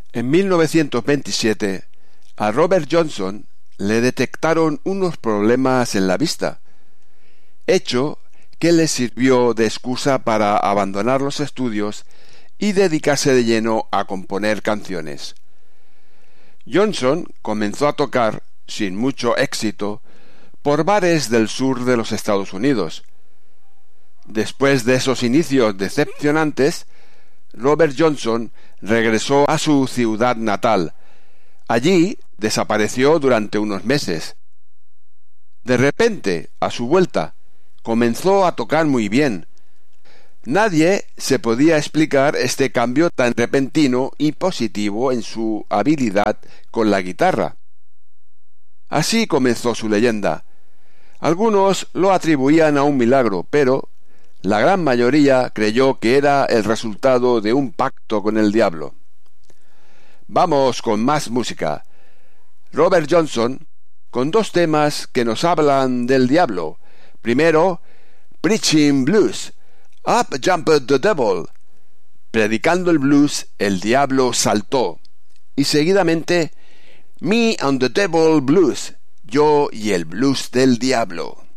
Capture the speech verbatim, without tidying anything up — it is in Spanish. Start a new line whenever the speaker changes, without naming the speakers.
En mil novecientos veintisiete, a Robert Johnson le detectaron unos problemas en la vista, hecho que le sirvió de excusa para abandonar los estudios y dedicarse de lleno a componer canciones. Johnson comenzó a tocar, sin mucho éxito, por bares del sur de los Estados Unidos. Después de esos inicios decepcionantes, Robert Johnson regresó a su ciudad natal. Allí desapareció durante unos meses. De repente, a su vuelta, comenzó a tocar muy bien. Nadie se podía explicar este cambio tan repentino y positivo en su habilidad con la guitarra. Así comenzó su leyenda. Algunos lo atribuían a un milagro, pero la gran mayoría creyó que era el resultado de un pacto con el diablo. Vamos con más música. Robert Johnson, con dos temas que nos hablan del diablo. Primero, Preaching Blues, Up Jumped the Devil. Predicando el blues, el diablo saltó. Y seguidamente, Me and the Devil Blues, yo y el blues del diablo.